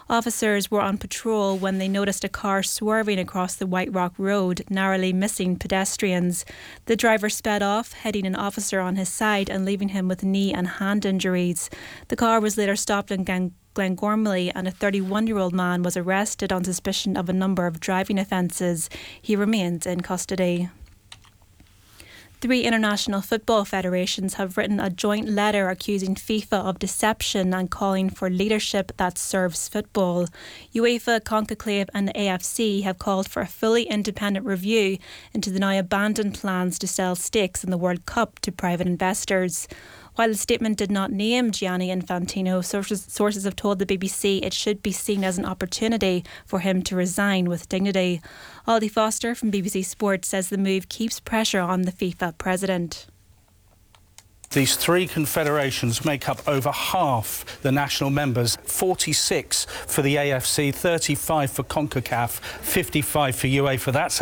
Officers were on patrol when they noticed a car swerving across the White Rock Road, narrowly missing pedestrians. The driver sped off, heading an officer on his side and leaving him with knee and hand injuries. The car was later stopped in Glengormley, and a 31-year-old man was arrested on suspicion of a number of driving offences. He remains in custody. 3 international football federations have written a joint letter accusing FIFA of deception and calling for leadership that serves football. UEFA, CONCACAF and the AFC have called for a fully independent review into the now abandoned plans to sell stakes in the World Cup to private investors. While the statement did not name Gianni Infantino, sources have told the BBC it should be seen as an opportunity for him to resign with dignity. Aldi Foster from BBC Sport says the move keeps pressure on the FIFA president. These 3 confederations make up over half the national members, 46 for the AFC, 35 for CONCACAF, 55 for UEFA. That's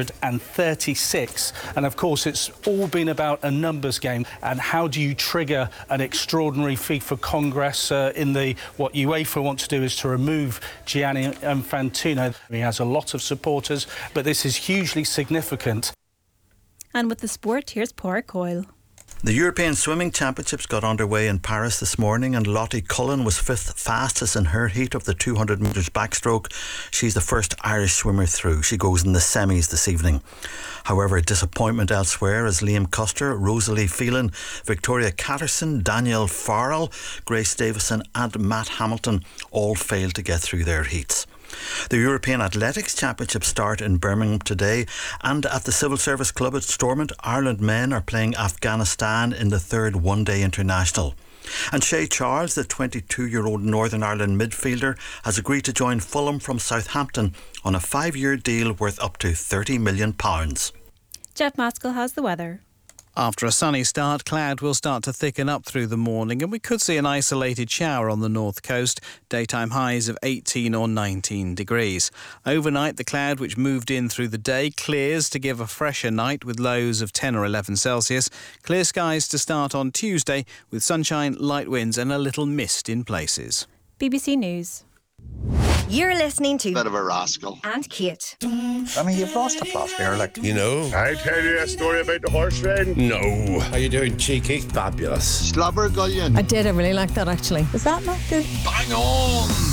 136. And of course, it's all been about a numbers game. And how do you trigger an extraordinary FIFA Congress what UEFA want to do is to remove Gianni Infantino. He has a lot of supporters, but this is hugely significant. And with the sport, here's Pádraig Coyle. The European Swimming Championships got underway in Paris this morning, and Lottie Cullen was 5th fastest in her heat of the 200 metres backstroke. She's the first Irish swimmer through. She goes in the semis this evening. However, disappointment elsewhere as Liam Custer, Rosalie Phelan, Victoria Catterson, Danielle Farrell, Grace Davison and Matt Hamilton all failed to get through their heats. The European Athletics Championship start in Birmingham today, and at the Civil Service Club at Stormont, Ireland men are playing Afghanistan in the 3rd one-day international. And Shay Charles, the 22-year-old Northern Ireland midfielder, has agreed to join Fulham from Southampton on a 5-year deal worth up to £30 million. Jeff Maskell has the weather. After a sunny start, cloud will start to thicken up through the morning, and we could see an isolated shower on the north coast. Daytime highs of 18 or 19 degrees. Overnight, the cloud, which moved in through the day, clears to give a fresher night with lows of 10 or 11 Celsius. Clear skies to start on Tuesday with sunshine, light winds and a little mist in places. BBC News. You're listening to Bit of a rascal. And Kate. I mean, you've lost a plot there, like, you know. I tell you a story about the horse riding. No. How you doing, cheeky? Fabulous. Slobber Gullion. I did. I really like that, actually. Is that not good? Bang on!